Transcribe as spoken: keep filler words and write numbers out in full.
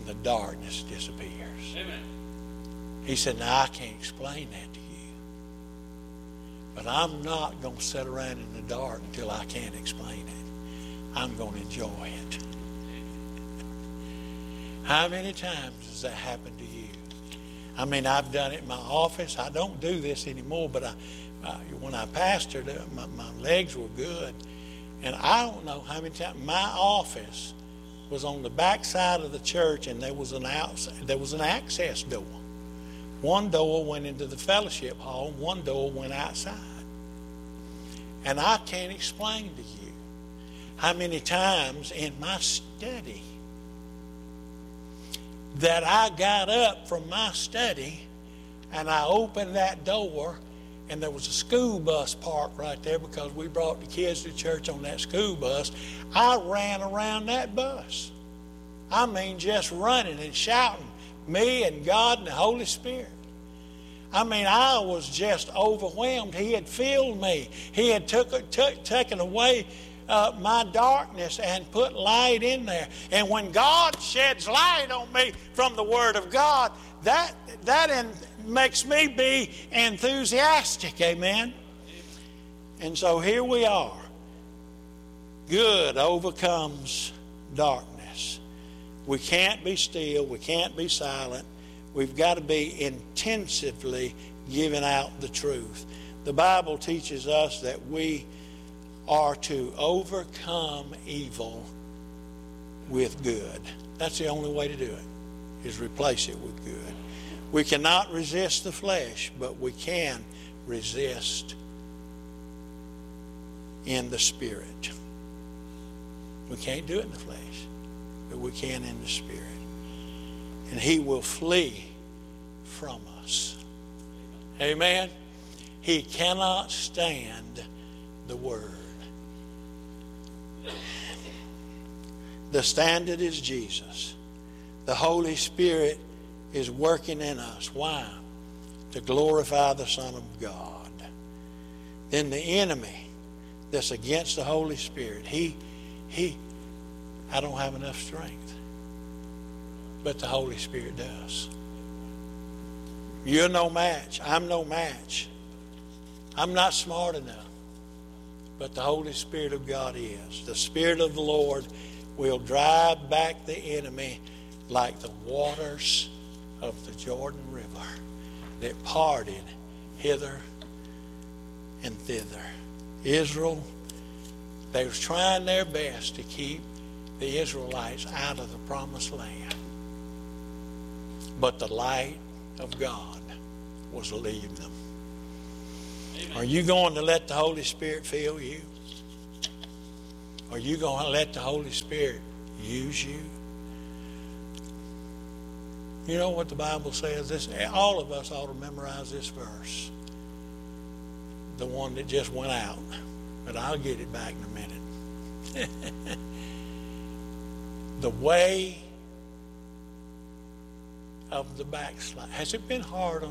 the darkness disappears. Amen. He said, now I can't explain that to you. But I'm not going to sit around in the dark until I can't explain it. I'm going to enjoy it. How many times has that happened to you? I mean, I've done it in my office. I don't do this anymore, but I, I, when I pastored, uh, my, my legs were good. And I don't know how many times. My office was on the back side of the church, and there was an outside, there was an access door. One door went into the fellowship hall, one door went outside. And I can't explain to you how many times in my study that I got up from my study and I opened that door, and there was a school bus parked right there because we brought the kids to church on that school bus. I ran around that bus. I mean, just running and shouting, me and God and the Holy Spirit. I mean, I was just overwhelmed. He had filled me. He had took, took, taken away uh, my darkness and put light in there. And when God sheds light on me from the Word of God, that, that in, makes me be enthusiastic. Amen? And so here we are. Good overcomes darkness. We can't be still. We can't be silent. We've got to be intensively giving out the truth. The Bible teaches us that we are to overcome evil with good. That's the only way to do it, is replace it with good. We cannot resist the flesh, but we can resist in the Spirit. We can't do it in the flesh, but we can in the Spirit. And He will flee from us. Amen? He cannot stand the Word. The standard is Jesus. The Holy Spirit is working in us. Why? To glorify the Son of God. Then the enemy that's against the Holy Spirit, he, he, I don't have enough strength. But the Holy Spirit does. You're no match. I'm no match. I'm not smart enough. But the Holy Spirit of God is. The Spirit of the Lord will drive back the enemy like the waters of the Jordan River that parted hither and thither. Israel, they were trying their best to keep the Israelites out of the promised land. But the light of God was leaving them. Amen. Are you going to let the Holy Spirit fill you? Are you going to let the Holy Spirit use you? You know what the Bible says? This, all of us ought to memorize this verse. The one that just went out. But I'll get it back in a minute. The way of the backslide. Has it been hard on